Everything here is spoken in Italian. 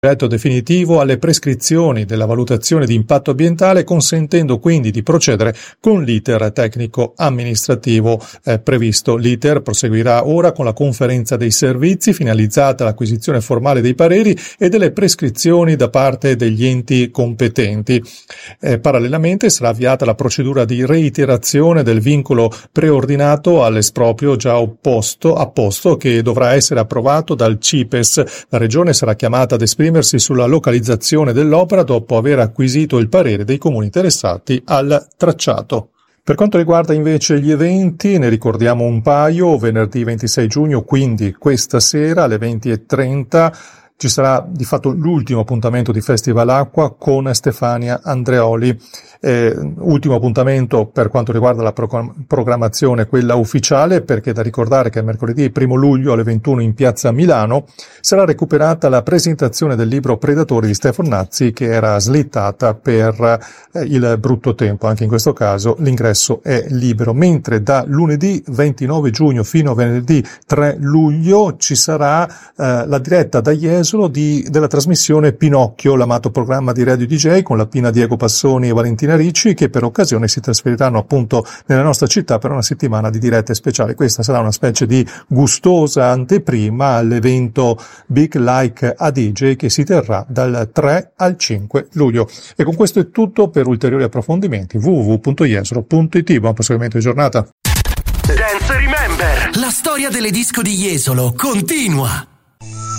diretto definitivo alle prescrizioni della valutazione di impatto ambientale, consentendo quindi di procedere con l'iter tecnico amministrativo previsto. L'iter proseguirà ora con la conferenza dei servizi finalizzata all'acquisizione formale dei pareri e delle prescrizioni da parte degli enti competenti. Parallelamente sarà avviata la procedura di reiterazione del vincolo preordinato all'esproprio già apposto, che dovrà essere approvato dal CIPES. La Regione sarà chiamata ad esprimersi sulla localizzazione dell'opera dopo aver acquisito il parere dei comuni interessati al tracciato. Per quanto riguarda invece gli eventi, ne ricordiamo un paio. Venerdì 26 giugno, quindi questa sera alle 20:30, ci sarà di fatto l'ultimo appuntamento di Festival Acqua con Stefania Andreoli. Ultimo appuntamento per quanto riguarda la programmazione, quella ufficiale, perché è da ricordare che mercoledì 1 luglio alle 21 in piazza Milano sarà recuperata la presentazione del libro Predatori di Stefano Nazzi, che era slittata per il brutto tempo. Anche in questo caso l'ingresso è libero, mentre da lunedì 29 giugno fino a venerdì 3 luglio ci sarà la diretta da Jesolo della trasmissione Pinocchio, l'amato programma di Radio DJ con la Pina, Diego Passoni e Valentina Ricci, che per occasione si trasferiranno appunto nella nostra città per una settimana di dirette speciali. Questa sarà una specie di gustosa anteprima all'evento Big Like a DJ che si terrà dal 3 al 5 luglio. E con questo è tutto. Per ulteriori approfondimenti www.jesolo.it. Buon proseguimento di giornata. Dance Remember, la storia delle disco di Jesolo continua.